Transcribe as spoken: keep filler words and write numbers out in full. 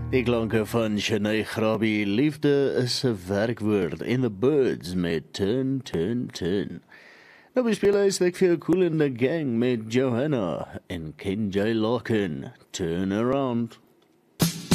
Die klanke van Shanae Grabi, liefde is 'n werkwoord en The Birds met Turn, Turn, Turn. Nou bespeel hy ek vir jou Kool in the Gang met Johanna en Ken J. Larkin, Turn Around.